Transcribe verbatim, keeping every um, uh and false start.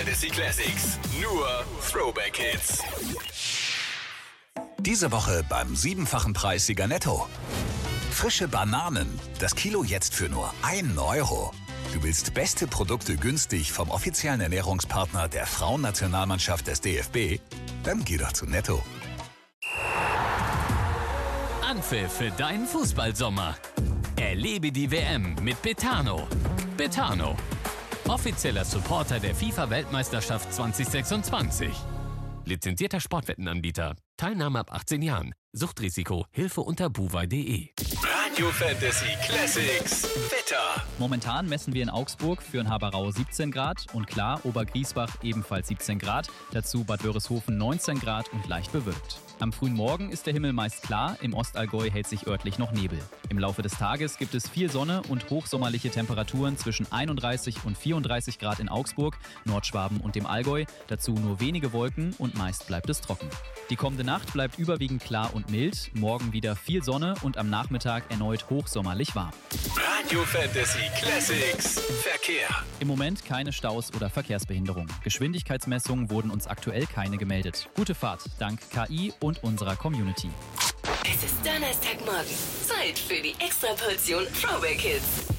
Fantasy Classics. Nur Throwback Hits. Diese Woche beim siebenfachen Preis Sieger Netto. Frische Bananen. Das Kilo jetzt für nur einen Euro. Du willst beste Produkte günstig vom offiziellen Ernährungspartner der Frauennationalmannschaft des D F B? Dann geh doch zu Netto. Anpfiff für deinen Fußballsommer. Erlebe die W M mit Betano. Betano, offizieller Supporter der FIFA-Weltmeisterschaft zwanzig sechsundzwanzig. Lizenzierter Sportwettenanbieter. Teilnahme ab achtzehn Jahren. Suchtrisiko. Hilfe unter buwei punkt de. Radio Fantasy Classics. Wetter. Momentan messen wir in Augsburg für ein Haberau siebzehn Grad und klar, Obergriesbach ebenfalls siebzehn Grad, dazu Bad Wörishofen neunzehn Grad und leicht bewölkt. Am frühen Morgen ist der Himmel meist klar, im Ostallgäu hält sich örtlich noch Nebel. Im Laufe des Tages gibt es viel Sonne und hochsommerliche Temperaturen zwischen einunddreißig und vierunddreißig Grad in Augsburg, Nordschwaben und dem Allgäu, dazu nur wenige Wolken und meist bleibt es trocken. Die kommende Nacht bleibt überwiegend klar und mild, morgen wieder viel Sonne und am Nachmittag erneut hochsommerlich warm. Radio Fantasy Classics. Verkehr. Im Moment keine Staus oder Verkehrsbehinderung. Geschwindigkeitsmessungen wurden uns aktuell keine gemeldet. Gute Fahrt, dank K I und unserer Community. Es ist Donnerstagmorgen. Zeit für die Extraportion Throwback Hits.